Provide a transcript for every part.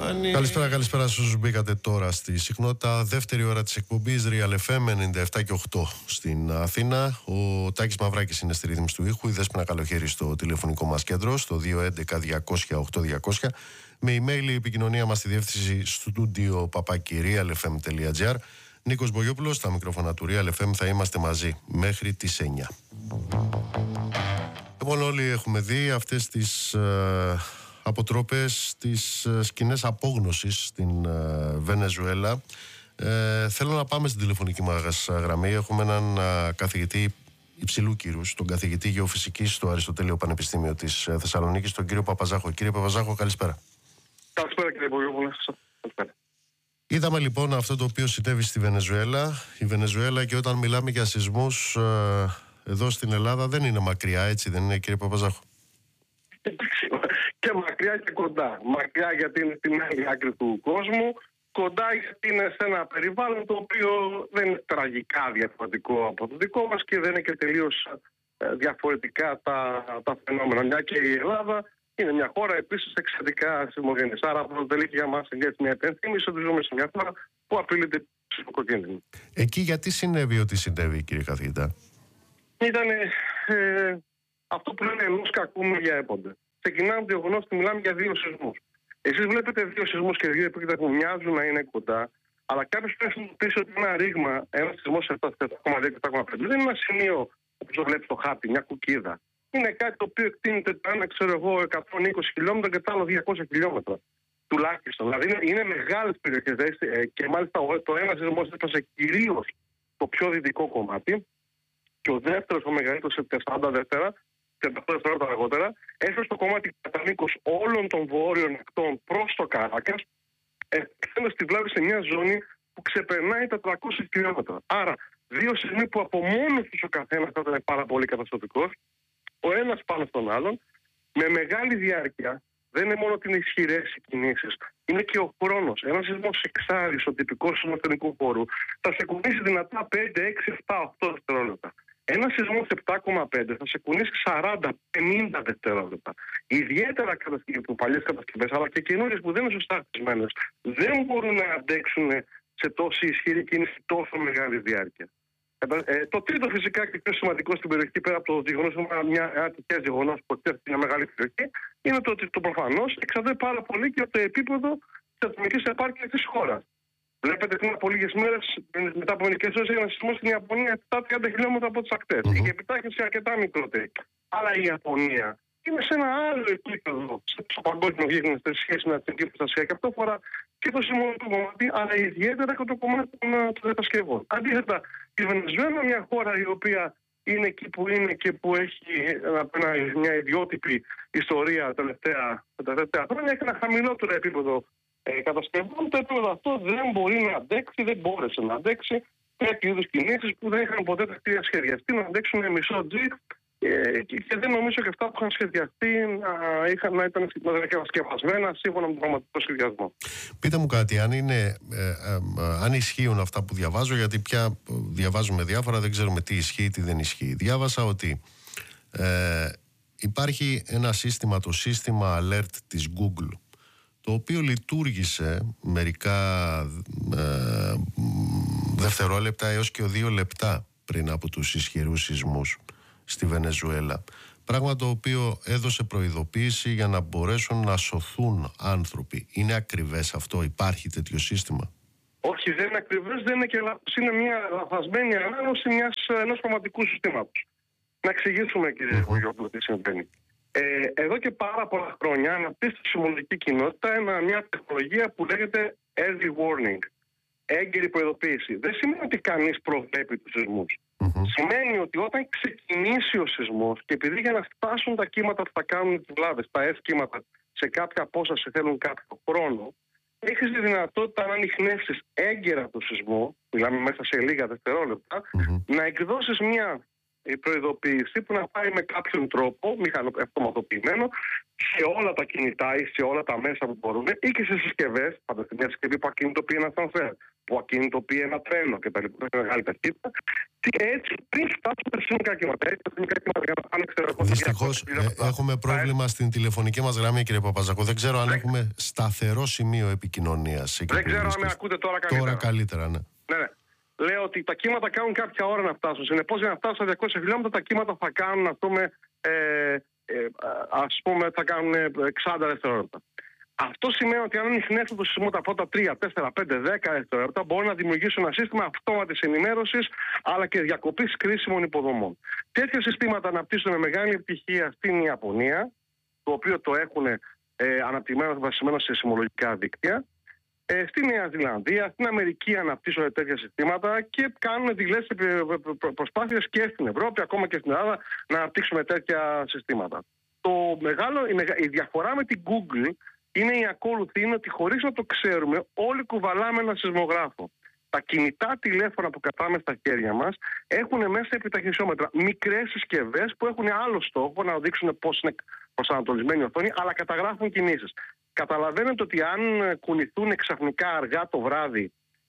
Καλησπέρα σε όσους μπήκατε τώρα στη συχνότητα. Δεύτερη ώρα της εκπομπής Real FM 97 και 8 στην Αθήνα. Ο Τάκης Μαυράκης είναι στη ρύθμιση του ήχου. Η Δέσποινα Καλοχέρη στο τηλεφωνικό μας κέντρο, στο 211-200-8200. Με email η επικοινωνία μας στη διεύθυνση studio@realfm.gr. Νίκος Μπογιόπουλος, στα μικρόφωνα του Real FM. Θα είμαστε μαζί μέχρι τις 9. Λοιπόν, όλοι έχουμε δει αυτές τις αποτρόπες, τις σκηνές απόγνωσης στην Βενεζουέλα. Θέλω να πάμε στην τηλεφωνική μας γραμμή. Έχουμε έναν καθηγητή υψηλού κύρους, τον καθηγητή γεωφυσικής στο Αριστοτέλειο Πανεπιστήμιο της Θεσσαλονίκης, τον κύριο Παπαζάχο. Κύριε Παπαζάχο, καλησπέρα. Καλησπέρα, κύριε Μπογιόπουλο. Είδαμε λοιπόν αυτό το οποίο συνέβη στη Βενεζουέλα. Η Βενεζουέλα, και όταν μιλάμε για σεισμούς εδώ στην Ελλάδα, δεν είναι μακριά, έτσι δεν είναι, κύριε Παπαζάχο? Και μακριά και κοντά. Μακριά γιατί είναι στην άλλη άκρη του κόσμου, κοντά γιατί είναι σε ένα περιβάλλον το οποίο δεν είναι τραγικά διαφορετικό από το δικό μας και δεν είναι και τελείως διαφορετικά τα φαινόμενα. Μια και η Ελλάδα είναι μια χώρα επίσης εξαιρετικά σεισμογενής. Άρα αποτελεί για μας μια επένθυμηση ότι ζούμε σε μια χώρα που απειλείται σεισμοκίνδυνο. Εκεί γιατί συνέβη ό,τι συνέβη, κύριε καθηγητά? Ήταν αυτό που λένε ενός κακού για έπονται. Ξεκινάμε το γεγονός ότι μιλάμε για δύο σεισμούς. Εσείς βλέπετε δύο σεισμούς και δύο επίπεδα που μοιάζουν να είναι κοντά, αλλά κάποιος πρέπει να πει ότι ένα ρήγμα, ένα σεισμός 7,2-7,5 δεν είναι ένα σημείο, όπως το βλέπεις στο χάρτη, μια κουκίδα. Είναι κάτι το οποίο εκτείνεται το ένα, 120 χιλιόμετρα και το άλλο 200 χιλιόμετρα. Τουλάχιστον. Δηλαδή είναι μεγάλες περιοχές και μάλιστα το ένα σεισμός έφτασε κυρίως το πιο δυτικό κομμάτι και ο δεύτερος, ο μεγαλύτερος, σε 40 δεύτερα. 38 δευτερόλεπτα αργότερα, έφτασε το κομμάτι κατά μήκος όλων των βόρειων ακτών προς το Καράκας, εκτείνοντας τη βλάβη σε μια ζώνη που ξεπερνάει τα 300 χιλιόμετρα. Άρα, δύο σεισμοί που από μόνος τους ο καθένας θα ήταν πάρα πολύ καταστροφικός, ο ένας πάνω στον άλλον, με μεγάλη διάρκεια. Δεν είναι μόνο ότι είναι ισχυρές οι κινήσεις, είναι και ο χρόνος. Ένας σεισμός εξάρις, ο τυπικός σεισμοθενικού χώρου, θα σε κουνήσει δυνατά 5, 6, 7, 8 δευτερόλεπτα. Ένα σεισμό 7,5 θα σε κουνήσει 40-50 δευτερόλεπτα. Ιδιαίτερα παλιές κατασκευές, αλλά και καινούριες που δεν είναι σωστά χτισμένες, δεν μπορούν να αντέξουν σε τόση ισχυρή κίνηση τόσο μεγάλη διάρκεια. Το τρίτο, φυσικά και πιο σημαντικό στην περιοχή, πέρα από το γεγονός, ένα τυχαίο γεγονός που εκτέλεσε μια μεγάλη περιοχή, είναι το ότι το προφανώς εξαρτάται πάρα πολύ και από το επίπεδο της ατομικής επάρκειας της χώρας. Βλέπετε πριν από λίγες μέρες, μετά από μερικές ώρες, έγινε ένα σεισμό στην Ιαπωνία 7-30 χιλιόμετρα από τις ακτές. Η επιτάχυνση αρκετά μικρότερη. Αλλά η Ιαπωνία είναι σε ένα άλλο επίπεδο στο παγκόσμιο γίγνεσθε σε σχέση με την εθνική προστασία. Και αυτό αφορά και το σεισμονικό κομμάτι, αλλά ιδιαίτερα και το κομμάτι των κατασκευών. Αντίθετα, η Βενεζουέλα, μια χώρα η οποία είναι εκεί που είναι και που έχει μια ιδιότυπη ιστορία τα τελευταία χρόνια, έχει ένα χαμηλότερο επίπεδο κατασκευών. Το επίπεδο αυτό δεν μπορεί να αντέξει, δεν μπόρεσε να αντέξει τέτοιου είδους κινήσεις που δεν είχαν ποτέ τα κτίρια σχεδιαστεί να αντέξουν μισό τζι και δεν νομίζω και αυτά που είχαν σχεδιαστεί να ήταν κατασκευασμένα σύμφωνα με τον πραγματικό σχεδιασμό. Πείτε μου κάτι, αν ισχύουν αυτά που διαβάζω, γιατί πια διαβάζουμε διάφορα, δεν ξέρουμε τι ισχύει, τι δεν ισχύει. Διάβασα ότι υπάρχει ένα σύστημα, το σύστημα alert της Google, το οποίο λειτουργήσε μερικά δευτερόλεπτα έως και 2 λεπτά πριν από τους ισχυρούς σεισμούς στη Βενεζουέλα. Πράγμα το οποίο έδωσε προειδοποίηση για να μπορέσουν να σωθούν άνθρωποι. Είναι ακριβές αυτό? Υπάρχει τέτοιο σύστημα? Όχι, δεν είναι ακριβές, δεν είναι και είναι μια λαθασμένη ανάγνωση ενός πραγματικού συστήματος. Να εξηγήσουμε, κύριε Βογιόπουλο, τι συμβαίνει. Εδώ και πάρα πολλά χρόνια αναπτύσσεται στη σεισμολογική κοινότητα μια τεχνολογία που λέγεται early warning, έγκαιρη προειδοποίηση. Δεν σημαίνει ότι κανείς προβλέπει τους σεισμούς. Σημαίνει ότι όταν ξεκινήσει ο σεισμός και επειδή για να φτάσουν τα κύματα που θα κάνουν τις βλάβες, τα κύματα σε κάποια απόσταση θέλουν κάποιο χρόνο, έχεις τη δυνατότητα να ανιχνεύσεις έγκαιρα το σεισμό, μιλάμε μέσα σε λίγα δευτερόλεπτα, να εκδώσεις μια προειδοποίηση που να πάει με κάποιον τρόπο, αυτοματοποιημένο, σε όλα τα κινητά ή σε όλα τα μέσα που μπορούν ή και σε συσκευές. Φανταστείτε μια συσκευή που ακινητοποιεί ένα ασανσέρ, που ακινητοποιεί ένα τρένο κτλ. Με μεγάλη ταχύτητα. Και έτσι πριν φτάσουμε στα συνολικά κύματα. Δυστυχώς έχουμε πρόβλημα στην τηλεφωνική μας γραμμή, κύριε Παπαζακό. Δεν ξέρω αν έχουμε σταθερό σημείο επικοινωνίας. Δεν ξέρω αν με ακούτε τώρα καλύτερα. Τώρα καλύτερα, ναι. Ναι. Λέω ότι τα κύματα κάνουν κάποια ώρα να φτάσουν. Συνεπώς, για να φτάσουν στα 200 χιλιόμετρα, τα κύματα θα κάνουν, θα κάνουν 60 δευτερόλεπτα. Αυτό σημαίνει ότι αν ανοιχνεύσουν το σεισμό τα πρώτα 3, 4, 5, 10 δευτερόλεπτα, μπορεί να δημιουργήσουν ένα σύστημα αυτόματης ενημέρωσης αλλά και διακοπής κρίσιμων υποδομών. Τέτοια συστήματα αναπτύσσουν με μεγάλη επιτυχία στην Ιαπωνία, το οποίο το έχουν αναπτυγμένο βασισμένο σε σεισμολογικά δίκτυα. Στη Νέα Ζηλανδία, στην Αμερική αναπτύσσονται τέτοια συστήματα και κάνουν δειλές προσπάθειες και στην Ευρώπη, ακόμα και στην Ελλάδα, να αναπτύξουμε τέτοια συστήματα. Η διαφορά με την Google είναι η ακόλουθη, είναι ότι χωρίς να το ξέρουμε, όλοι κουβαλάμε ένα σεισμογράφο. Τα κινητά τηλέφωνα που κρατάμε στα χέρια μας έχουν μέσα επιταχυνσιόμετρα. Μικρές συσκευές που έχουν άλλο στόχο να δείξουν πώς είναι προσανατολισμένη η οθόνη, αλλά καταγράφουν κινήσεις. Καταλαβαίνετε ότι αν κουνηθούν ξαφνικά αργά το βράδυ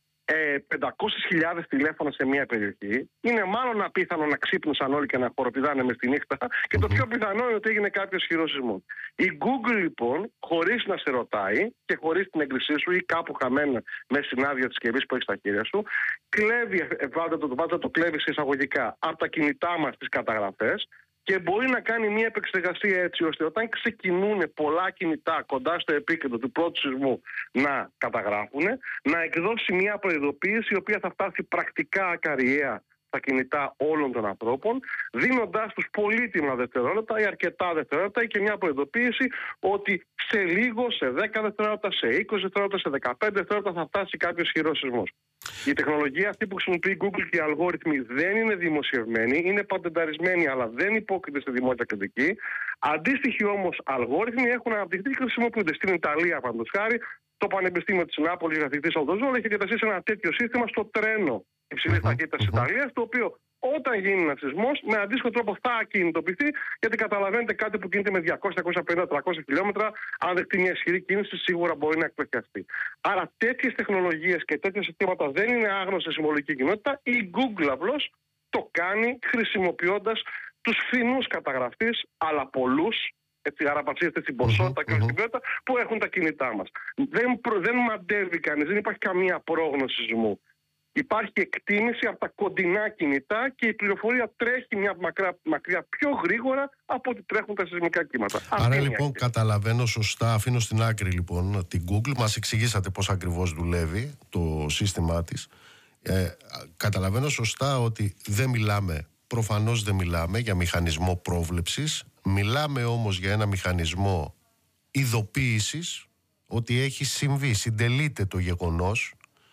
500.000 τηλέφωνα σε μια περιοχή, είναι μάλλον απίθανο να ξύπνησαν όλοι και να χοροπηδάνε μες τη νύχτα, και το πιο πιθανό είναι ότι έγινε κάποιο ισχυρό σεισμό. Η Google λοιπόν, χωρίς να σε ρωτάει και χωρίς την έγκρισή σου ή κάπου χαμένα με συνάδεια της συσκευής που έχει στα χέρια σου, κλέβει, βάζετε το κλέβει σε εισαγωγικά από τα κινητά μας τις καταγραφές και μπορεί να κάνει μια επεξεργασία έτσι ώστε όταν ξεκινούν πολλά κινητά κοντά στο επίκεντρο του πρώτου σεισμού να καταγράφουν, να εκδώσει μια προειδοποίηση η οποία θα φτάσει πρακτικά ακαριαία στα κινητά όλων των ανθρώπων, δίνοντάς τους πολύτιμα δευτερόλεπτα ή αρκετά δευτερόλεπτα ή και μια προειδοποίηση ότι σε λίγο, σε 10 δευτερόλεπτα, σε 20 δευτερόλεπτα, σε 15 δευτερόλεπτα θα φτάσει κάποιος ισχυρός σεισμός. Η τεχνολογία αυτή που χρησιμοποιεί η Google και οι αλγόριθμοι δεν είναι δημοσιευμένοι, είναι πατενταρισμένοι, αλλά δεν υπόκειται στη δημόσια κριτική. Αντίστοιχοι όμως αλγόριθμοι έχουν αναπτυχθεί και χρησιμοποιούνται στην Ιταλία, παραδείγματος χάρη. Το Πανεπιστήμιο της Νάπολης, καθηγητής Αλντοζόλα, έχει καταστήσει ένα τέτοιο σύστημα στο τρένο υψηλής ταχύτητας της Ιταλίας, το οποίο όταν γίνει ένας σεισμός, με αντίστοιχο τρόπο θα ακινητοποιηθεί, γιατί καταλαβαίνετε κάτι που κινείται με 200, 250, 300 χιλιόμετρα, αν δεχτεί μια ισχυρή κίνηση, σίγουρα μπορεί να εκπαιδευτεί. Άρα τέτοιες τεχνολογίες και τέτοια συστήματα δεν είναι άγνωστες στη συμβολική κοινότητα. Η Google απλώς το κάνει χρησιμοποιώντας τους φθηνούς καταγραφείς, αλλά πολλούς. Άρα βασίζεται στην ποσότητα και στην ποιότητα που έχουν τα κινητά μας. Δεν μαντεύει κανείς, δεν υπάρχει καμία πρόγνωση σεισμού. Υπάρχει εκτίμηση από τα κοντινά κινητά και η πληροφορία τρέχει μια μακριά πιο γρήγορα από ότι τρέχουν τα σεισμικά κύματα. Άρα λοιπόν καταλαβαίνω σωστά, αφήνω στην άκρη λοιπόν την Google, μας εξηγήσατε πώς ακριβώς δουλεύει το σύστημά της. Καταλαβαίνω σωστά ότι προφανώς δεν μιλάμε για μηχανισμό πρόβλεψης, μιλάμε όμως για ένα μηχανισμό ειδοποίησης ότι έχει συμβεί, συντελείται το γεγονός.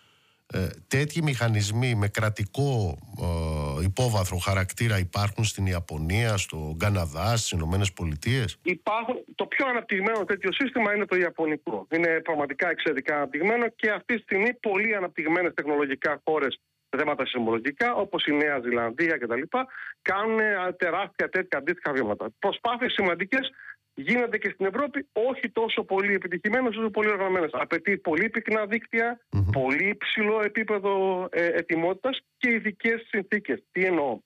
Τέτοιοι μηχανισμοί με κρατικό υπόβαθρο χαρακτήρα υπάρχουν στην Ιαπωνία, στο Καναδά, στις Ηνωμένες Πολιτείες? Υπάρχουν. Το πιο αναπτυγμένο τέτοιο σύστημα είναι το Ιαπωνικό. Είναι πραγματικά εξαιρετικά αναπτυγμένο και αυτή τη στιγμή πολύ αναπτυγμένες τεχνολογικά χώρες σε θέματα σεισμολογικά, όπως η Νέα Ζηλανδία κτλ., κάνουν τεράστια τέτοια αντίστοιχα βήματα. Προσπάθειες σημαντικές γίνονται και στην Ευρώπη, όχι τόσο πολύ επιτυχημένες όσο πολύ οργανωμένες. Απαιτεί πολύ πυκνά δίκτυα, πολύ υψηλό επίπεδο ετοιμότητας και ειδικές συνθήκες. Τι εννοώ?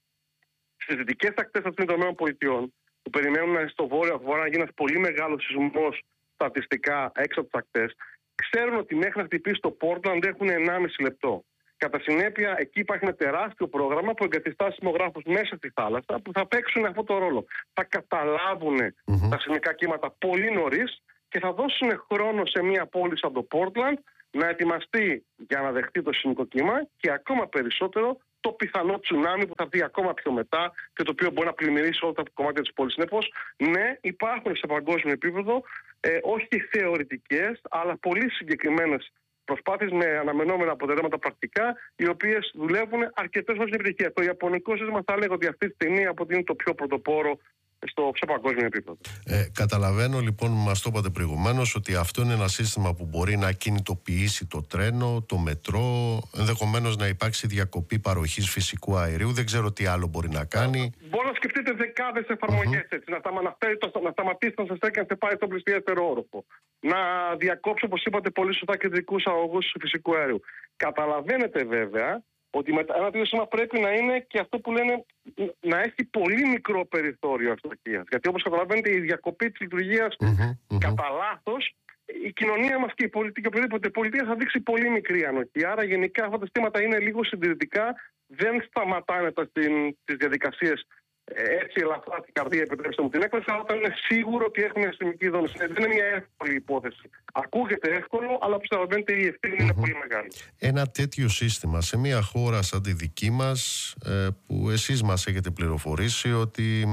Στις δυτικές ακτές των ΗΠΑ, που περιμένουν στο βόρειο να γίνει ένας πολύ μεγάλος σεισμός στατιστικά έξω από τις ακτές, ξέρουν ότι μέχρι να χτυπήσει το Portland έχουν 1,5 λεπτό. Κατά συνέπεια, εκεί υπάρχει ένα τεράστιο πρόγραμμα που εγκαθιστά σεισμογράφους μέσα στη θάλασσα που θα παίξουν αυτό το ρόλο. Θα καταλάβουν τα σεισμικά κύματα πολύ νωρίς και θα δώσουν χρόνο σε μια πόλη σαν το Portland να ετοιμαστεί για να δεχτεί το σεισμικό κύμα και ακόμα περισσότερο το πιθανό τσουνάμι που θα βγει ακόμα πιο μετά και το οποίο μπορεί να πλημμυρίσει όλα τα κομμάτια της πόλης. Συνεπώς, ναι, υπάρχουν σε παγκόσμιο επίπεδο όχι θεωρητικές, αλλά πολύ συγκεκριμένες προσπάθειες με αναμενόμενα αποτελέσματα πρακτικά, οι οποίες δουλεύουν αρκετές φορές στην επιτυχία. Το Ιαπωνικό σύστημα θα λέγω ότι αυτή τη στιγμή από ότι είναι το πιο πρωτοπόρο σε παγκόσμιο επίπεδο. Καταλαβαίνω λοιπόν, μας το είπατε προηγουμένως, ότι αυτό είναι ένα σύστημα που μπορεί να κινητοποιήσει το τρένο, το μετρό, ενδεχομένως να υπάρξει διακοπή παροχής φυσικού αερίου. Δεν ξέρω τι άλλο μπορεί να κάνει. Μπορεί να σκεφτείτε δεκάδες εφαρμογές έτσι. Να σταματήσει να σας τρέχει να σε πάει στο πλησιέστερο όροφο. Να διακόψει, όπως είπατε πολύ σωστά, κεντρικούς αγωγούς φυσικού αερίου. Καταλαβαίνετε βέβαια ότι ένα τέτοιο σύστημα πρέπει να είναι και αυτό που λένε να έχει πολύ μικρό περιθώριο αστοχίας. Γιατί όπως καταλαβαίνετε, η διακοπή της λειτουργίας κατά λάθος, η κοινωνία μας και η πολιτική, οποιοδήποτε πολιτεία θα δείξει πολύ μικρή ανοχή. Άρα γενικά αυτά τα συστήματα είναι λίγο συντηρητικά, δεν σταματάνε τις διαδικασίες έτσι ελαφρά την καρδία, επιτρέψτε μου την έκφραση, αλλά όταν είναι σίγουρο ότι έχουν αστυνομική δόμηση. Δεν είναι μια εύκολη υπόθεση. Ακούγεται εύκολο, αλλά όπως καταλαβαίνετε η ευθύνη είναι πολύ μεγάλη. Ένα τέτοιο σύστημα σε μια χώρα σαν τη δική μας, που εσείς μας έχετε πληροφορήσει ότι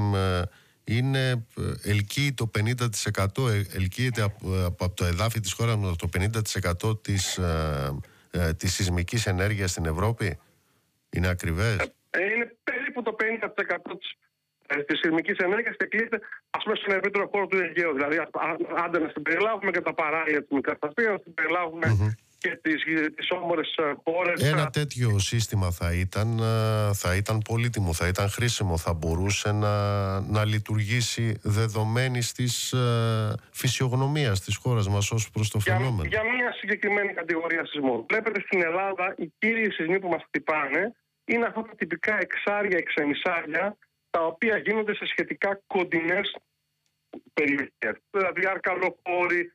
ελκύει το 50%, ελκύεται από το εδάφη της χώρας μας το 50% της σεισμικής ενέργειας στην Ευρώπη. Είναι ακριβές? Είναι περίπου το 50% της σεισμικής ενέργειας και κλείεται στον ευρύτερο χώρο του Αιγαίου. Δηλαδή, άντε να συμπεριλάβουμε και τα παράλια της Μικρασίας, να συμπεριλάβουμε και τις όμορες χώρες. Ένα τέτοιο σύστημα θα ήταν πολύτιμο, θα ήταν χρήσιμο, θα μπορούσε να λειτουργήσει δεδομένης της φυσιογνωμίας της χώρας μας ως προς το φαινόμενο. Για μια συγκεκριμένη κατηγορία σεισμών. Βλέπετε στην Ελλάδα οι κύριοι σεισμοί που μας χτυπάνε είναι αυτά τα τυπικά εξάρια, εξενισάρια, τα οποία γίνονται σε σχετικά κοντινές περιοχές. Δηλαδή Αρκαλοχώρη,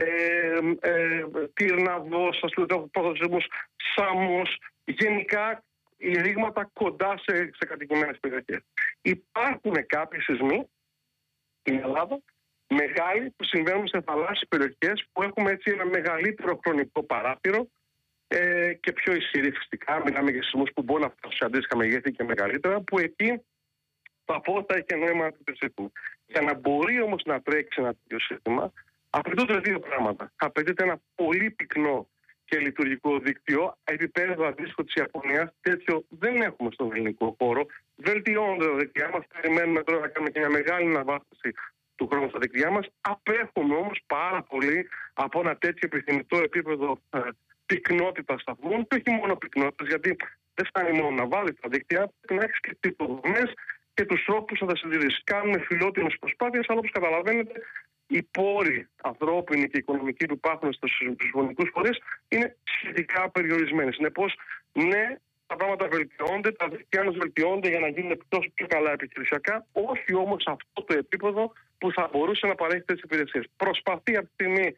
Τύρναβος, Σάμος, γενικά οι ρήγματα κοντά σε κατοικημένες περιοχές. Υπάρχουν κάποιοι σεισμοί στην Ελλάδα, μεγάλοι, που συμβαίνουν σε θαλάσσιες περιοχές, που έχουμε έτσι ένα μεγαλύτερο χρονικό παράθυρο και πιο ισχυρή φυσικά. Μιλάμε για σεισμούς που μπορούν να φτάσουν σε αντίστοιχα μεγέθη και μεγαλύτερα, που εκεί τα φώτα έχει νόημα το σύστημα. Για να μπορεί όμως να τρέξει ένα τέτοιο σύστημα, απαιτούνται δύο πράγματα. Απαιτείται ένα πολύ πυκνό και λειτουργικό δίκτυο, επίπεδο αντίστοιχο της Ιαπωνίας. Τέτοιο δεν έχουμε στον ελληνικό χώρο. Βελτιώνονται τα δίκτυά μας. Περιμένουμε τώρα να κάνουμε και μια μεγάλη αναβάθμιση του χρόνου στα δίκτυά μας. Απέχουμε όμως πάρα πολύ από ένα τέτοιο επιθυμητό επίπεδο πυκνότητα σταθμών, και όχι μόνο πυκνότητα, γιατί δεν φτάνει μόνο να βάλει τα δίκτυα, πρέπει να έχει και τις υποδομές και τους τρόπους να τα συντηρήσει. Κάνουμε φιλότιμες προσπάθειες, αλλά όπως καταλαβαίνετε, οι πόροι ανθρώπινοι και οικονομικοί που υπάρχουν στους σεισμονικούς φορείς είναι σχετικά περιορισμένοι. Συνεπώς, ναι, τα πράγματα βελτιώνται, τα δίκτυα μας βελτιώνται για να γίνουν πιο καλά επιχειρησιακά, όχι όμως σε αυτό το επίπεδο που θα μπορούσε να παρέχει τέτοιες υπηρεσίες. Προσπαθεί από τη στιγμή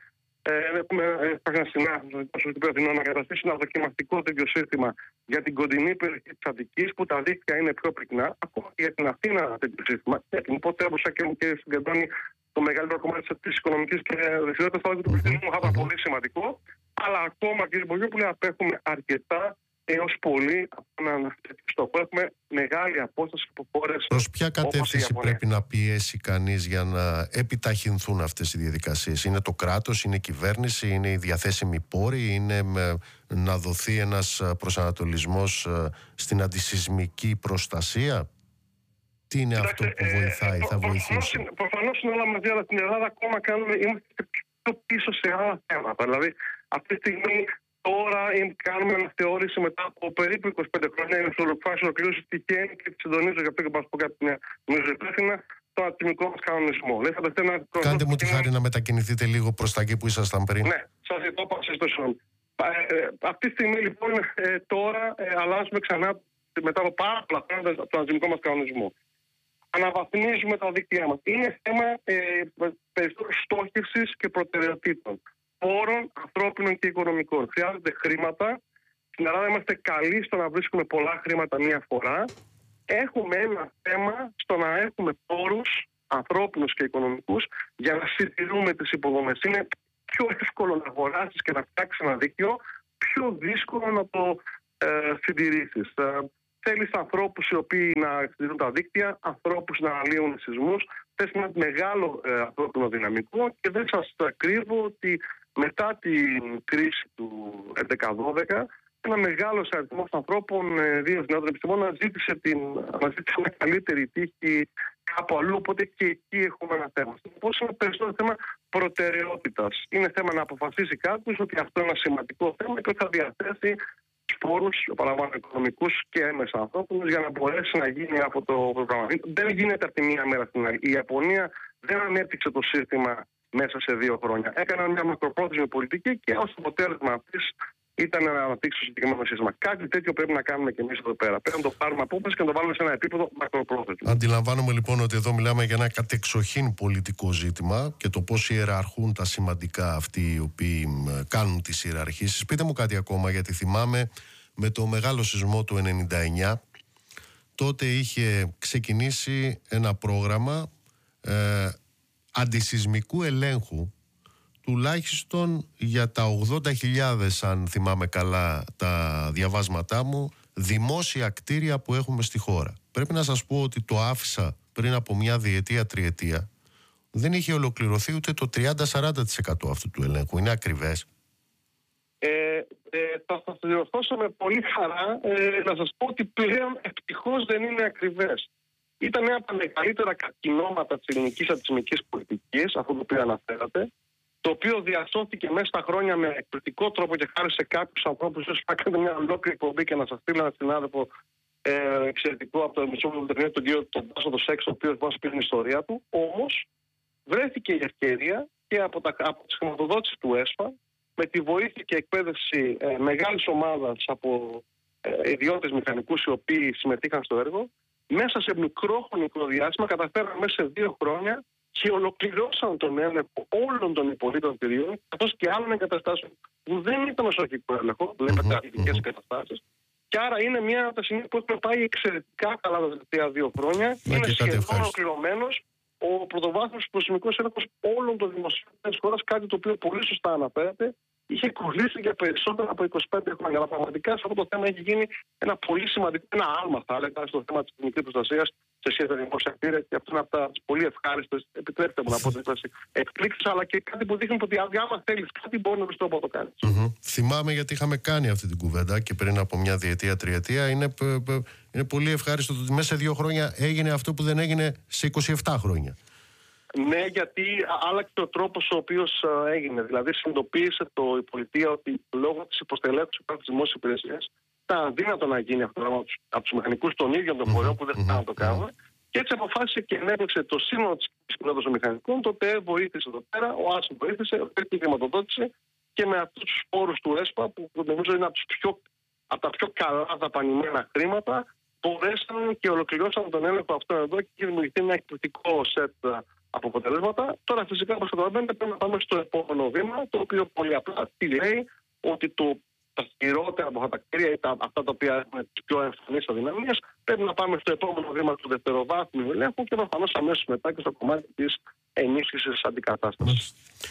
να καταστήσει ένα δοκιμαστικό τέτοιο σύστημα για την κοντινή περιοχή της Αττικής, που τα δίκτυα είναι πιο πυκνά, ακόμα και για την Αθήνα ένα τέτοιο σύστημα, για την πρωτεύουσα και συγκεντρώνει το μεγαλύτερο κομμάτι της οικονομικής και δεξιότητας του πληθυσμού, θα ήταν πολύ σημαντικό. Αλλά ακόμα, κύριε Μπογιόπουλε, απέχουμε αρκετά έως πολύ από έναν τέτοιο στόχο. Έχουμε μεγάλη απόσταση από χώρες. Προς ποια κατεύθυνση πρέπει να πιέσει κανείς για να επιταχυνθούν αυτές οι διαδικασίες? Είναι το κράτος, είναι η κυβέρνηση, είναι οι διαθέσιμοι πόροι, είναι να δοθεί ένας προσανατολισμός στην αντισεισμική προστασία? Τι είναι αυτό που βοηθάει, θα βοηθήσει? Προφανώς είναι όλα μαζί, αλλά στην Ελλάδα ακόμα είμαστε πιο πίσω σε άλλα θέματα. Δηλαδή, αυτή τη στιγμή τώρα κάνουμε αναθεώρηση μετά από περίπου 25 χρόνια. Είναι στο φάση ολοκλήρωση τυχαίνει και τη συντονίζω, γι' αυτό και πάω πω κάτι μια νομίζω υπεύθυνα, το ατομικό μας κανονισμό. Κάντε μου τη χάρη να μετακινηθείτε λίγο προς τα εκεί που ήσασταν πριν. Ναι, σας ζητώ συγγνώμη. Αυτή τη στιγμή λοιπόν τώρα αλλάζουμε ξανά μετά από πάρα πολλά χρόνια τον ατομικό μας κανονισμό. Αναβαθμίζουμε τα δίκτυά μας. Είναι θέμα περισσότερο στόχευσης και προτεραιοτήτων. Πόρων, ανθρώπινων και οικονομικών. Χρειάζονται χρήματα. Στην Ελλάδα είμαστε καλοί στο να βρίσκουμε πολλά χρήματα μία φορά. Έχουμε ένα θέμα στο να έχουμε πόρους ανθρώπινους και οικονομικούς για να συντηρούμε τις υποδομές. Είναι πιο εύκολο να αγοράσεις και να φτιάξεις ένα δίκτυο, πιο δύσκολο να το συντηρήσεις. Θέλεις ανθρώπους οι οποίοι να συντηρούν τα δίκτυα, ανθρώπους να αναλύουν σεισμούς. Θες ένα μεγάλο ανθρώπινο δυναμικό και δεν σας κρύβω ότι μετά την κρίση του 2011-2012 ένα μεγάλο αριθμό ανθρώπων, δύο νεότερων επιστημόνων, αναζήτησε μια καλύτερη τύχη κάπου αλλού. Οπότε και εκεί έχουμε ένα θέμα. Πώς είναι περισσότερο θέμα προτεραιότητας. Είναι θέμα να αποφασίσει κάποιος ότι αυτό είναι ένα σημαντικό θέμα και ότι θα διαθέσει πόρους, παραπάνω οικονομικούς και έμεσα ανθρώπινους, για να μπορέσει να γίνει αυτό το πρόγραμμα. Δεν γίνεται από τη μία μέρα στην άλλη. Η Ιαπωνία δεν ανέπτυξε το σύστημα μέσα σε 2 χρόνια. Έκαναν μια μακροπρόθεσμη πολιτική και ως αποτέλεσμα αυτής ήταν να αναπτύξει το συγκεκριμένο σύστημα. Κάτι τέτοιο πρέπει να κάνουμε και εμείς εδώ πέρα. Πρέπει να το πάρουμε απόφαση και να το βάλουμε σε ένα επίπεδο μακροπρόθεσμο. Αντιλαμβάνομαι λοιπόν ότι εδώ μιλάμε για ένα κατεξοχήν πολιτικό ζήτημα και το πώς ιεραρχούν τα σημαντικά αυτοί οι οποίοι κάνουν τις ιεραρχήσεις. Πείτε μου κάτι ακόμα, γιατί θυμάμαι με το μεγάλο σεισμό του 1999, τότε είχε ξεκινήσει ένα πρόγραμμα αντισεισμικού ελέγχου, τουλάχιστον για τα 80.000, αν θυμάμαι καλά τα διαβάσματά μου, δημόσια κτίρια που έχουμε στη χώρα. Πρέπει να σας πω ότι το άφησα πριν από μια διετία, τριετία. Δεν είχε ολοκληρωθεί ούτε το 30-40% αυτού του ελέγχου. Είναι ακριβές? Θα σας διορθώσω με πολύ χαρά να σας πω ότι πλέον ευτυχώς δεν είναι ακριβές. Ήταν ένα από τα μεγαλύτερα καρκινώματα της ελληνικής αντισημικής πολιτικής, αυτό το οποίο αναφέρατε, το οποίο διασώθηκε μέσα στα χρόνια με εκπληκτικό τρόπο και χάρη σε κάποιους ανθρώπους. Ίσως να κάνετε μια ολόκληρη εκπομπή και να σας στείλω έναν συνάδελφο εξαιρετικό από το Μισό Ιντερνετ, τον κύριο Τάσο το Σέξ, ο οποίος μας πει την ιστορία του. Όμως βρέθηκε η ευκαιρία και από τις χρηματοδότηση του ΕΣΠΑ, με τη βοήθεια και εκπαίδευση μεγάλης ομάδας από ιδιώτες μηχανικούς οι οποίοι συμμετείχαν στο έργο, μέσα σε μικρό χρονικό διάστημα καταφέραμε μέσα σε 2 χρόνια και ολοκληρώσαν τον έλεγχο όλων των υπολείπων κτηρίων, καθώς και άλλων εγκαταστάσεων που δεν ήταν ως αρχικό έλεγχο, βλέπετε αρχικές εγκαταστάσεις. Και άρα είναι μια από τα σημεία που έχουμε πάει εξαιρετικά καλά τα τελευταία 2 χρόνια. Είναι σχεδόν ολοκληρωμένος ο πρωτοβάθμιος προσημικός έλεγχος όλων των δημοσίων της χώρας, κάτι το οποίο πολύ σωστά αναφέρεται. Είχε κολλήσει για περισσότερα από 25 χρόνια. Αλλά πραγματικά σε αυτό το θέμα έχει γίνει ένα πολύ σημαντικό, ένα άλμα, θα έλεγα, στο θέμα της εθνικής προστασίας σε σχέση με δημόσια κτίρια. Και αυτό είναι από τις πολύ ευχάριστες, επιτρέπετε μου να πω την έκφραση, εκπλήξεις, αλλά και κάτι που δείχνει ότι άμα θέλεις κάτι, μπορεί να βρει τρόπο να το κάνεις. Θυμάμαι, γιατί είχαμε κάνει αυτή την κουβέντα και πριν από μια διετία, τριετία. Είναι πολύ ευχάριστο ότι μέσα σε 2 χρόνια έγινε αυτό που δεν έγινε σε 27 χρόνια. Ναι, γιατί άλλαξε ο τρόπος ο οποίος έγινε. Δηλαδή, συνειδητοποίησε η πολιτεία ότι λόγω της υποστελέχωσης της δημόσιας υπηρεσίας ήταν αδύνατο να γίνει αυτό από τους μηχανικούς των ίδιων των φορέων που δεν θέλουν να το κάνουν. Και έτσι αποφάσισε και ενέπνευσε το σύνολο της κοινότητας των μηχανικών. Το ΤΕ βοήθησε εδώ πέρα, ο ΆΣΥ βοήθησε, η χρηματοδότηση και με αυτούς τους πόρους του ΕΣΠΑ, που νομίζω είναι από τα πιο καλά δαπανημένα χρήματα, μπορέσαν και ολοκληρώσαν τον έλεγχο αυτόν εδώ και έχει δημιουργηθεί ένα εκπληκτικό σετ από αποτελέσματα. Τώρα, φυσικά, όπως καταλαβαίνετε, πρέπει να πάμε στο επόμενο βήμα, το οποίο πολύ απλά τι λέει, ότι τα χειρότερα από αυτά τα κτίρια ή αυτά τα οποία έχουν τις πιο εμφανείς αδυναμίες, πρέπει να πάμε στο επόμενο βήμα του δευτεροβάθμιου ελέγχου και προφανώς αμέσως μετά και στο κομμάτι της ενίσχυσης αντικατάστασης.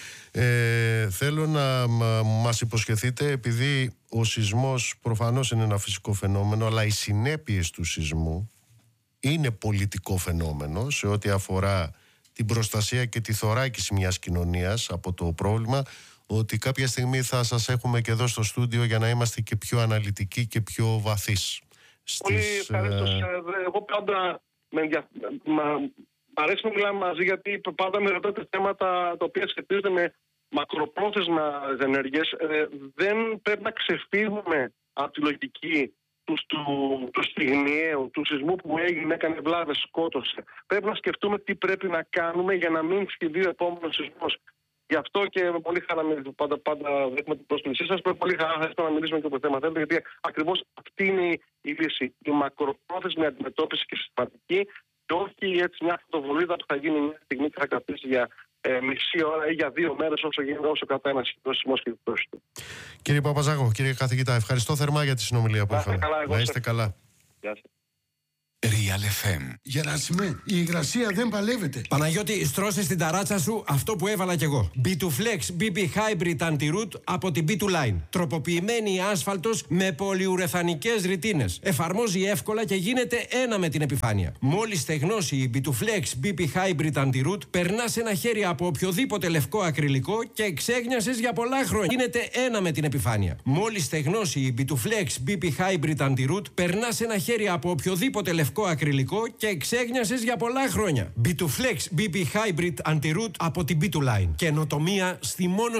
Θέλω να μας υποσχεθείτε, επειδή ο σεισμός προφανώς είναι ένα φυσικό φαινόμενο, αλλά οι συνέπειες του σεισμού είναι πολιτικό φαινόμενο σε ό,τι αφορά την προστασία και τη θωράκιση μιας κοινωνίας από το πρόβλημα, ότι κάποια στιγμή θα σας έχουμε και εδώ στο στούντιο για να είμαστε και πιο αναλυτικοί και πιο βαθείς. Πολύ ευχαριστώ. Εγώ πάντα μ' αρέσει να μιλάμε μαζί, γιατί πάντα με ρωτάτε θέματα τα οποία σχετίζονται με μακροπρόθεσμα ενέργειες. Δεν πρέπει να ξεφύγουμε από τη λογική του στιγμιαίου, του σεισμού που έγινε, έκανε βλάβες, σκότωσε. Πρέπει να σκεφτούμε τι πρέπει να κάνουμε για να μην συμβεί ο επόμενος σεισμός. Γι' αυτό και με πολύ χαρά πάντα δέχομαι την πρόσκλησή σας. Με πολύ χαρά θα να μιλήσουμε και το θέμα θέλετε, γιατί ακριβώς αυτή είναι η λύση. Η μακροπρόθεσμη αντιμετώπιση και συστηματική, και όχι έτσι μια φωτοβολίδα που θα γίνει μια στιγμή και θα κρατήσει για μισή ώρα ή για 2 μέρες, όσο κατά ένα σεισμός και πτώση του. Κύριε Παπαζάκο, κύριε καθηγητά, ευχαριστώ θερμά για τη συνομιλία που είχαμε. Να είστε καλά. Γεια σας. Real FM. Γεράσιμε, η υγρασία δεν παλεύεται. Παναγιώτη, στρώσε στην ταράτσα σου αυτό που έβαλα κι εγώ. B2Flex BB Hybrid Anti-Root από την B2Line. Τροποποιημένη άσφαλτος με πολυουρεθανικές ρητίνες. Εφαρμόζει εύκολα και γίνεται ένα με την επιφάνεια. Μόλις στεγνώσει η B2Flex BB Hybrid Anti-Root, περνάς ένα χέρι από οποιοδήποτε λευκό ακριλικό και εξέγνιασες για πολλά χρόνια. Γίνεται ένα με την επιφάνεια. Μόλις στεγνώσει η B2Flex BB Hybrid Anti-Root, περνάς ένα χέρι από οποιοδήποτε λευκό ακριλικό και εξέγνιασες για πολλά χρόνια. B2Flex BB Hybrid Anti-Root από την B2Line. Καινοτομία στη μόνο